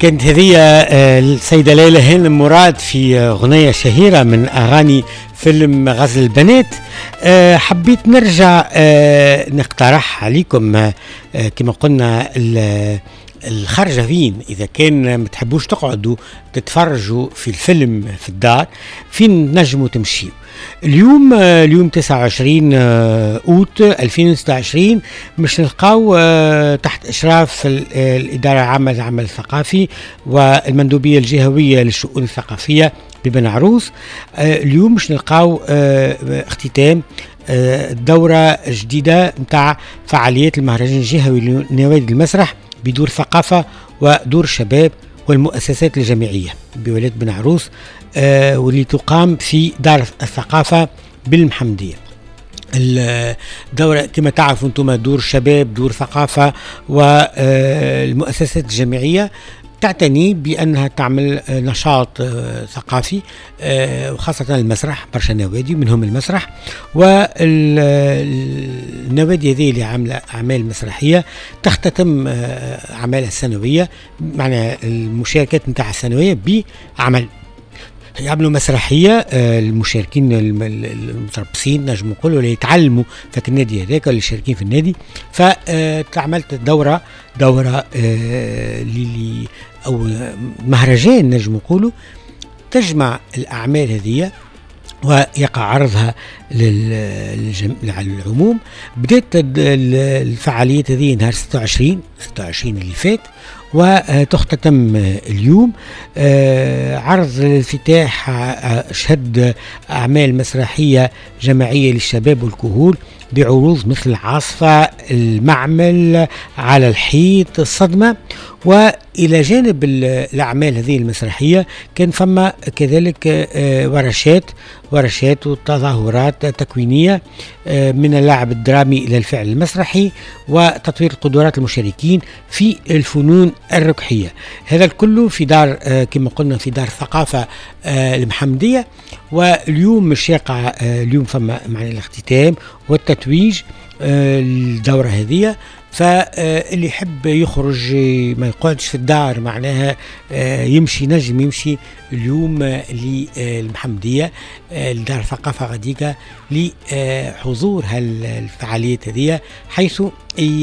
كانت هذه السيدة ليلى هانم مراد في أغنية شهيرة من أغاني فيلم غزل البنات. حبيت نرجع نقترح عليكم كما قلنا الخرجة فين إذا كان ما تحبوش تقعدوا تتفرجوا في الفيلم في الدار فين نجموا تمشيوا. اليوم 29 أوت 2026 مش نلقاو تحت إشراف الإدارة العامة للعمل الثقافي والمندوبية الجهوية للشؤون الثقافية ببن عروس. اليوم مش نلقاو اختتام دورة جديدة متاع فعاليات المهرجان الجهوي لنوادي المسرح بدور ثقافة ودور شباب والمؤسسات الجامعية بولاية بن عروس، واللي تقام في دار الثقافة بالمحمدية. الدورة كما تعرفوا انتم دور شباب دور ثقافة والمؤسسات الجامعية تعتني بأنها تعمل نشاط ثقافي وخاصة المسرح، برشا نوادي منهم المسرح، والنوادي هذه اللي عاملة أعمال مسرحية تختتم أعمالها السنوية، معنى المشاركات نتاع السنوية بعمل يعملوا مسرحية. المشاركين المتربصين نجم نقولوا اللي يتعلموا في النادي هذاك اللي شاركين في النادي، فتعملت دورة أو مهرجان نجم نقولوا تجمع الأعمال هذه ويقع عرضها للعموم. بدأت الفعاليات هذه نهار 26 اللي فات وتختتم اليوم. عرض الافتتاح شهد أعمال مسرحية جماعية للشباب والكهول بعروض مثل عاصفة، المعمل، على الحيط، الصدمة. وإلى جانب الأعمال هذه المسرحية كان فما كذلك ورشات وتظاهرات تكوينية من اللعب الدرامي إلى الفعل المسرحي وتطوير القدرات المشاركين في الفنون الركحية. هذا الكل في دار كما قلنا في دار ثقافة المحمدية. واليوم مش يقع اليوم فما معنى الاختتام والتتويج الدورة هذه. فاللي يحب يخرج ما يقعدش في الدار معناها نجم يمشي اليوم للمحمدية لدار ثقافة غديقة لحضور هالفعاليات هذه، حيث